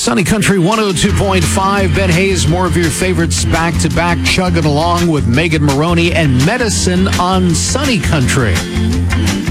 Sunny Country 102.5. Ben Hayes, more of your favorites back-to-back, chugging along with Megan Maroney and Medicine on Sunny Country.